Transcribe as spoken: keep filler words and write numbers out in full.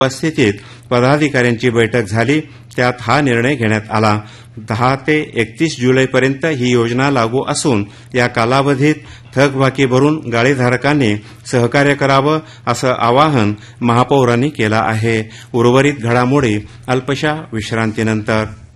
उपस्थितीत पदाधिकाऱ्यांची बैठक झाली, त्यात हा निर्णय घेण्यात आला. दहा ते एकतीस जुलैपर्यंत ही योजना लागू असून या कालावधीत थकबाकी भरून गाळीधारकांनी सहकार्य करावं असं आवाहन महापौरांनी केलं आहे. उर्वरित घडामोडी अल्पशा विश्रांतीनंतर.